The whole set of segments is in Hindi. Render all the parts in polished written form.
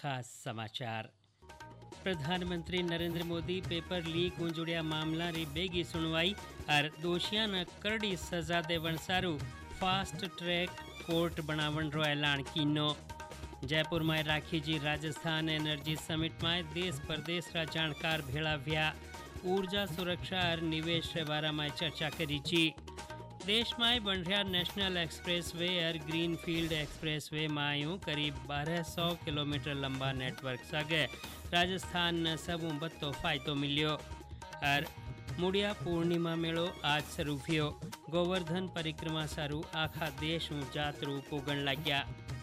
खास समाचार। प्रधानमंत्री नरेंद्र मोदी पेपर लीक में जुड़िया मामला री बेगी सुनवाई और दोषियों ने करड़ी सजा देवन सारू फास्ट ट्रैक कोर्ट बनावन रो ऐलान कीनो। जयपुर में राखी जी राजस्थान एनर्जी समिट में देश प्रदेश रा जानकार भेड़ा व्या ऊर्जा सुरक्षा और निवेश के बारे में चर्चा करी जी। देश में बन रहा नेशनल एक्सप्रेसवे और ग्रीनफील्ड एक्सप्रेसवे में करीब 1200 किलोमीटर लंबा नेटवर्क सगे राजस्थान ने सबू बत्तो फायदो मिलियो। और मुड़िया पूर्णिमा मेलो आज शुरू थियो। गोवर्धन परिक्रमा सारू आखा देश में जातरू पोगण लग्या।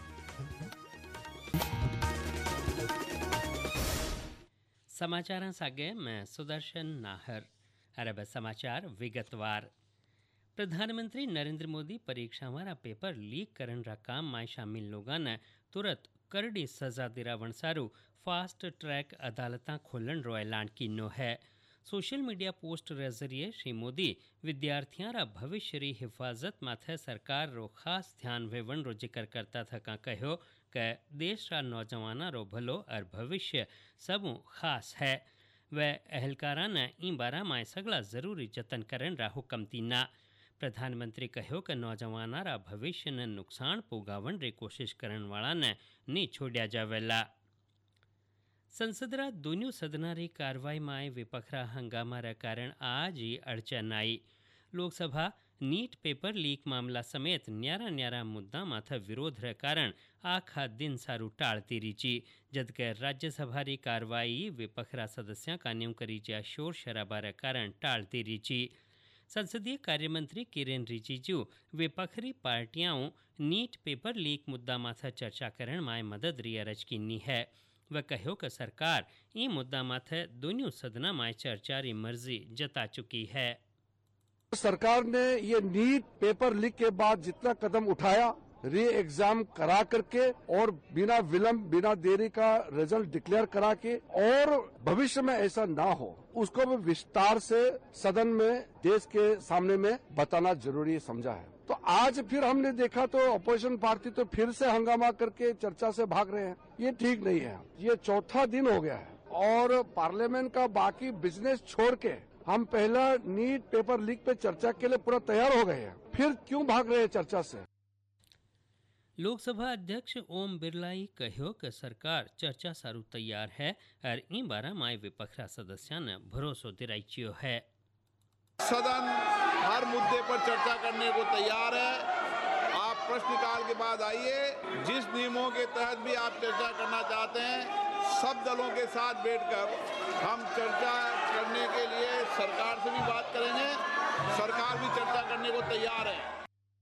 समाचार सागे मैं सुदर्शन नाहर। अरब समाचार विगतवार। प्रधानमंत्री नरेंद्र मोदी परीक्षा वाला पेपर लीक करन रा काम में शामिल लोगों ने तुरंत करड़ी सजा दिरावन सारू फास्ट ट्रैक अदालतां खोलन रो ऐलान कीनो है। सोशल मीडिया पोस्ट रे जरिए श्री मोदी विद्यार्थियों रा भविष्य री हिफाजत माथे सरकार रो खास ध्यान वेवन रो जिक्र करता था कहो कि देश रा नौजवाना रो भलो और भविष्य सबू खास है। वह अहलकारा ने इन बारा में सगला जरूरी जतन करन रा हुक्म तीना। प्रधानमंत्री कहो कि नौजवाना रा भविष्य ने नुकसान पोगावन रे कोशिश करन वाला ने नहीं छोड़िया जावेला। संसद रा दोनों सदना री कार्रवाई में विपक्षरा हंगामा रे कारण आज ही अड़चन आई। लोकसभा नीट पेपर लीक मामला समेत न्यारा न्यारा मुद्दा माथे विरोध रे कारण आखा दिन सारू टाळती रीची, जबकि राज्यसभा री कार्रवाई विपक्षरा सदस्यों का न्यू करी जा शोर शराबा रे कारण टाळती रीची। संसदीय कार्यमंत्री किरेन रिजिजू विपक्षी पार्टियां नीट पेपर लीक मुद्दा माथे चर्चा करने में मदद री अरज कीनी है। वह कहो कि सरकार ई मुद्दा माथे दोनों सदना में चर्चा री मर्जी जता चुकी है। सरकार ने ये नीट पेपर लीक के बाद जितना कदम उठाया री एग्जाम करा करके और बिना विलंब बिना देरी का रिजल्ट डिक्लेयर करा के और भविष्य में ऐसा ना हो उसको भी विस्तार से सदन में देश के सामने में बताना जरूरी समझा है। तो आज फिर हमने देखा तो अपोजिशन पार्टी तो फिर से हंगामा करके चर्चा से भाग रहे हैं। ये ठीक नहीं है। ये चौथा दिन हो गया है और पार्लियामेंट का बाकी बिजनेस छोड़ के हम पहला नीट पेपर लीक पे चर्चा के लिए पूरा तैयार हो गए हैं। फिर क्यों भाग रहे हैं चर्चा से? लोकसभा अध्यक्ष ओम बिरलाई कहो कि सरकार चर्चा सारू तैयार है और इन बारा में विपक्षरा सदस्यों ने भरोसा दिलाइयो है। सदन हर मुद्दे पर चर्चा करने को तैयार है। आप प्रश्नकाल के बाद आइए, जिस नियमों के तहत भी आप चर्चा करना चाहते हैं सब दलों के साथ बैठकर हम चर्चा करने के लिए सरकार से भी बात करेंगे। सरकार भी चर्चा करने को तैयार है।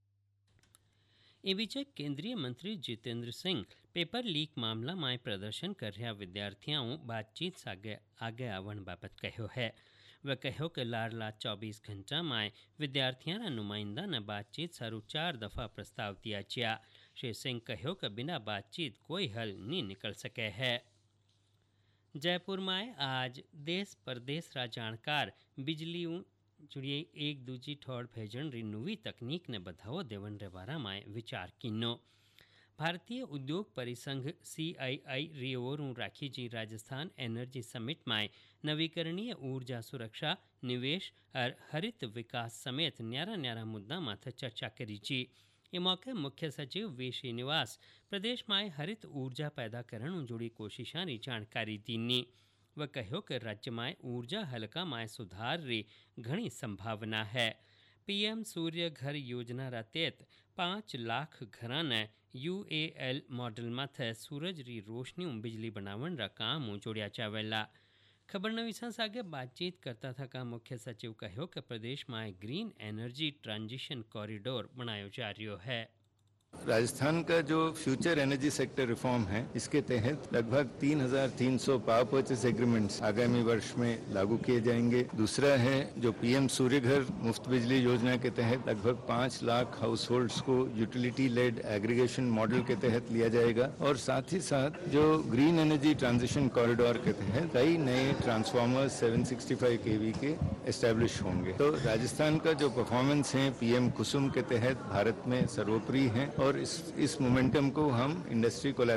ए बीच केंद्रीय मंत्री जितेंद्र सिंह पेपर लीक मामला में प्रदर्शन कर रहा विद्यार्थियों बातचीत से आगे आवन बाबत कहो है। वह कहो कि लारला 24 घंटा में विद्यार्थियों नुमाइंदा ने बातचीत सारू 4 दफा प्रस्ताव दिया चिया। श्री सिंह कहो कि बिना बातचीत कोई हल नहीं निकल सके है। जयपुर में आज देश प्रदेश रा जानकार बिजली जुड़िए एक दूजी ठोड़ भेजन री नवी तकनीक ने बढ़ावो देवन रे बारा में विचार किनो। भारतीय उद्योग परिसंघ CII री ओर राखी जी राजस्थान एनर्जी समिट में नवीकरणीय ऊर्जा सुरक्षा निवेश और हरित विकास समेत न्यारा न्यारा मुद्दा माथे चर्चा करी जी। ये मौके मुख्य सचिव V श्रीनिवास प्रदेश में हरित ऊर्जा पैदा करने जुड़ी कोशिशों की जानकारी दीनी। वह कहो कि राज्य में ऊर्जा हल्का में सुधार री घनी संभावना है। PM सूर्य घर योजना रा तहत 5 लाख घरां ने UAL मॉडल माथे सूरज री रोशनी बिजली बनावन रा काम जोड़िया चावेला। खबर नवीसा सागे बातचीत करता था का मुख्य सचिव कहो कि प्रदेश में ग्रीन एनर्जी ट्रांजिशन कॉरिडोर बनायो जा रहा है। राजस्थान का जो फ्यूचर एनर्जी सेक्टर रिफॉर्म है इसके तहत लगभग 3,300 पावर परचेस एग्रीमेंट्स आगामी वर्ष में लागू किए जाएंगे। दूसरा है जो PM सूर्य घर मुफ्त बिजली योजना के तहत लगभग 5 लाख हाउस होल्ड्स को यूटिलिटी लेड एग्रीगेशन मॉडल के तहत लिया जाएगा और साथ ही साथ जो ग्रीन एनर्जी ट्रांजिशन कॉरिडोर के तहत कई नए ट्रांसफार्मर 765 kV के एस्टेब्लिश होंगे। तो राजस्थान का जो परफॉर्मेंस है PM कुसुम के तहत भारत में सर्वोपरि है और इस मोमेंटम को हम इंडस्ट्री कोलैबोरेशन